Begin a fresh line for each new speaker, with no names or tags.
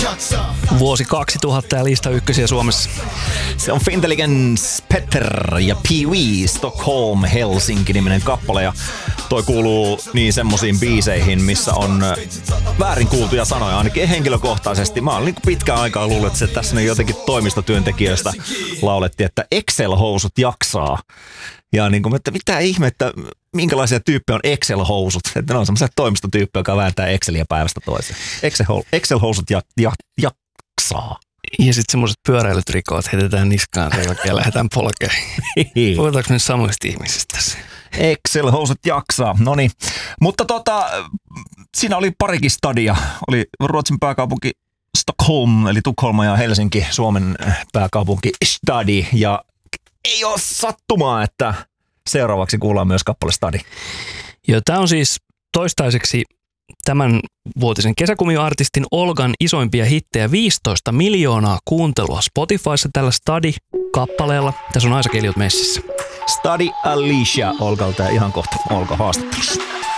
Vuosi 2000 ja lista ykkösiä Suomessa.
Se on Fintelligence, Petter ja Pee Wee, Stockholm, Helsinki-niminen kappale. Ja toi kuuluu niin semmosiin biiseihin, missä on väärin kuultuja sanoja, ainakin henkilökohtaisesti. Mä olin pitkään aikaa luullut, että se tässä nyt jotenkin toimistotyöntekijöistä laulettiin, että Excel-housut jaksaa. Ja niin kuin, että mitä ihmettä, minkälaisia tyyppejä on Excel-housut? Että ne on semmoisia toimistotyyppejä, joka vääntää Exceliä päivästä toiseen. Excel-housut jaksaa.
Ja sitten semmoiset pyöräilytrikoot heitetään niskaan sen jälkeen ja lähdetään polkeen. Puhutaanko nyt samoista ihmisistä tässä?
Excel-housut jaksaa, noniin. Mutta siinä oli parikin stadia. Oli Ruotsin pääkaupunki Stockholm, eli Tukholma ja Helsinki, Suomen pääkaupunki stadi. Ja ei ole sattumaa, että seuraavaksi kuullaan myös kappale stadi.
Joo, tämä on siis toistaiseksi tämän vuotisen kesäkumiartistin Olgan isoimpia hittejä, 15 miljoonaa kuuntelua Spotifyssa tällä Stadi-kappaleella. Tässä on Aisa Keliot messissä.
Stadi Alicia Olgalta ja ihan kohta Olga haastattelussa.